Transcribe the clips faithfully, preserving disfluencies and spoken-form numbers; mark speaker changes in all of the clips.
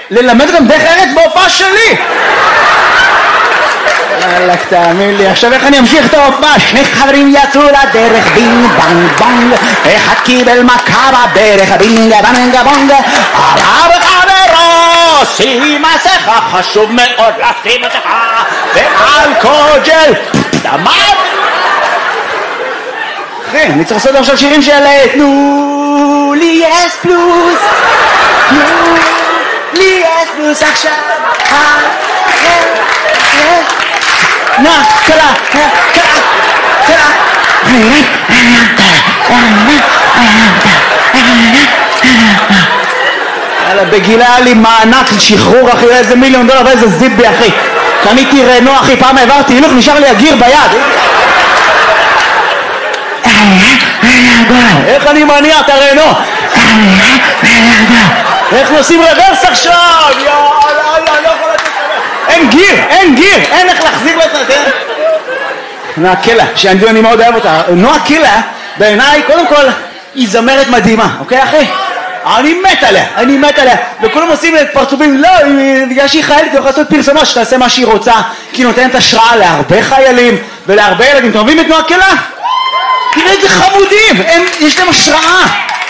Speaker 1: ללמד גם דרך ארץ בהופעה שלי. אלק, תאמין לי, עכשיו איך אני אמשיך את ההופעה? שני חברים יצאו לדרך, בינג בנג בונג, אחד קיבל מכה בדרך, בינג בנג בונג, הרב חברו, שים מסכה, חשוב מאוד לשים מסכה, ואלכוג'ל, דמד. אחי, אני צריך לעשות עכשיו שירים של תנו לי אס פלוס, תנו לי אס פלוס עכשיו, נה, קלה, קלה, קלה. יאללה, בגילה היה לי מענק שחרור, אחי, איזה מיליון דולר ואיזה זיבי, אחי. קניתי רנו, אחי, פעם העברתי הילוך, נשאר לי הגיר ביד. איך אני מניע את הרנו? איך נוסעים רוורס עכשיו? יאללה, לא יכול לתת לך. אין גיר, אין גיר, אין איך להחזיר לו את זה. נועה קילה, שאני מאוד אוהב אותה. נועה קילה, בעיניי, קודם כל, היא זמרת מדהימה, אוקיי אחי? אני מת עליה, אני מת עליה. וכולם עושים פרצופים, לא, בגלל שהיא חיילת, היא יכולה לעשות פרסומה שתעשה מה שהיא רוצה, כי היא נותנת השראה להרבה חיילים ולהרבה ילדים. אתם אוהבים את נועה קילה? תראה איזה חמודים, הם, יש להם השראה.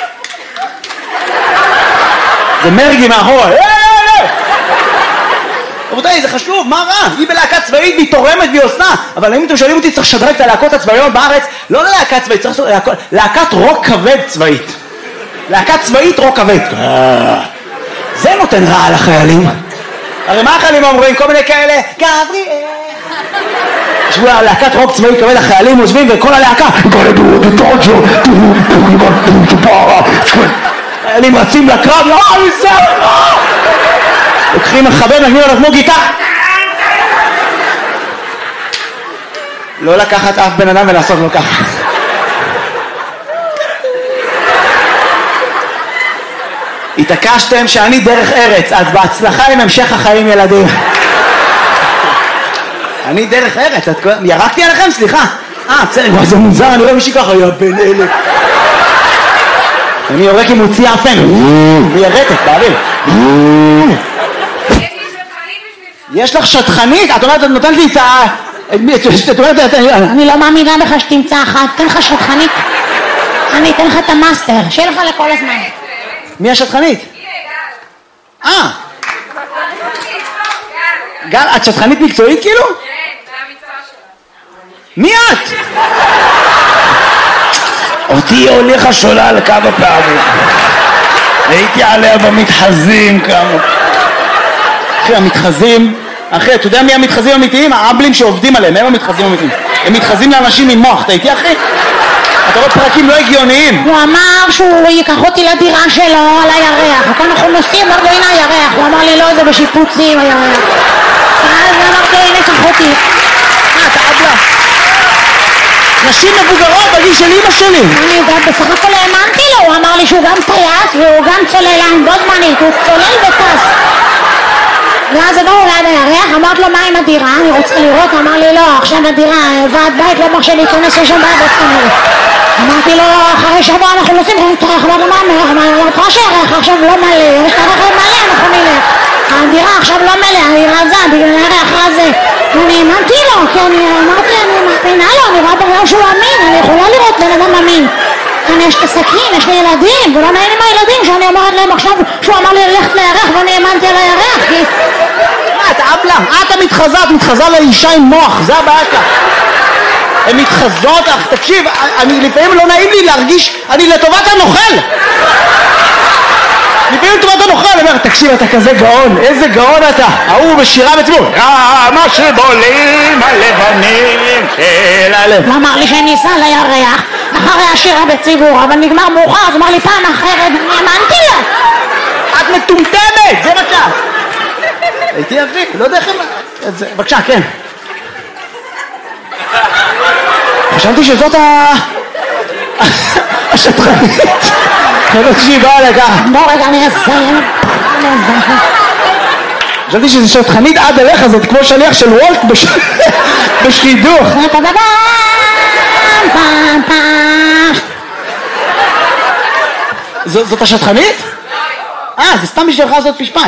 Speaker 1: זה מרגי מאחורה. רבותיי, זה חשוב, מה רע? היא בלהקה צבאית והיא תורמת והיא עושה. אבל אם אתם שואלים אותי, צריך לשדרג את הלהקות הצבאיות בארץ, לא ללהקה צבאית, צריך לעשות להקת רוק כבד צבאית. להקה צבאית רוק כבד. זה נותן רע לחיילים. הרי מה החיילים אומרים? כל מיני כאלה, גבריאל. ישבו להקת רוק צבאי כבד, החיילים עוזבים וכל הלהקה חיילים רצים לקרב, לא, אני זה, לא! לוקחים מחבר, נגנים עליו כמו גיטה. לא לקחת אף בן אדם ולעשות לו ככה. התעקשתם שאני דרך ארץ, אז בהצלחה עם המשך החיים ילדים. אני דרך ארץ, ירקתי עליכם? סליחה. אה, בסדר, זה מוזר, אני רואה מישהי ככה, יא בן אלה. אני יורק עם מוציא אפן, וירקת, באוויר. יש לך שטחנית? את אומרת, את נותנת לי את ה...
Speaker 2: אני לא מאמינה בך שתמצא אחת, תן לך שטחנית. אני אתן לך את המאסטר, שיהיה לך לכל הזמן.
Speaker 1: מי השטחנית? אה. גל, את שטחנית מקצועית כאילו?
Speaker 3: כן, זה המקצוע שלה.
Speaker 1: מי את? אותי הוליכה שולל כמה פעמים. הייתי עליה במתחזים כמה. אחי, המתחזים, אחי, אתה יודע מי המתחזים האמיתיים? האבלים שעובדים עליהם, הם המתחזים האמיתיים. הם מתחזים לאנשים עם מוח, אתה איתי אחי? אתה רואה פרקים לא הגיוניים.
Speaker 2: הוא אמר שהוא ייקח אותי לדירה שלו על הירח, וכאן אנחנו נוסעים, אמרתי לו הנה הירח, הוא אמר לי לא, זה בשיפוצים הירח. אז אמרתי לו הנה קח אותי.
Speaker 1: אה, אתה אבלה. נשים מבוגרות בגיל של אמא שלי.
Speaker 2: אני יודעת, בסך הכל האמנתי לו, הוא אמר לי שהוא גם טייס והוא גם צוללן בו זמנית, הוא צולל וטס. ואז עברנו ליד הירח, אמרת לו מה עם הדירה, אני רוצה לראות, אמר לי לא, עכשיו הדירה, ועד בית לא מרשה להיכנס לשם בעד עצמנו. אמרתי לו, אחרי שבוע אנחנו נוסעים, אמרתי לו מה מלך, אמרתי לו שהירח עכשיו לא מלא, יש את הרכב מלא, אנחנו נלך. הדירה עכשיו לא מלא, אני רזה, בגלל הירח הזה. אני האמנתי לו, כי אני אמרתי, אני מאמינה לו, אני רואה בריאו שהוא אמין, אני יכולה לראות בן אדם אמין. כאן יש את הסכין, יש לי ילדים, ולא נעים עם הילדים שאני אומרת להם עכשיו שהוא אמר לי ללכת לירח ואני האמנתי על הירח.
Speaker 1: מה, את אבלה? את המתחזה, את מתחזה לאישה עם מוח, זה הבעיה כאן. הן מתחזות, אך תקשיב, אני לפעמים לא נעים לי להרגיש, אני לטובת הנוכל. לפעמים לטובת הנוכל, אני אומר, תקשיב, אתה כזה גאון, איזה גאון אתה. ההוא בשירה בציבור, מה שבולים הלבנים של הלב.
Speaker 2: הוא אמר לי שאני אסע לירח אחרי השירה בציבור, אבל נגמר מאוחר, אז אמר לי פעם אחרת, אני האמנתי לה.
Speaker 1: את מטומטמת, זה מה שאת. הייתי אבי, לא יודע איך הם... בבקשה, כן. חשבתי שזאת ה... השטחנית. חשבתי שהיא באה לכך.
Speaker 2: בוא רגע, אני אסיים.
Speaker 1: חשבתי שזו שטחנית עד אליך, זאת כמו שליח של וולט בשידוך. זאת השטחנית? אה, זה סתם בשבילך זאת פשפן.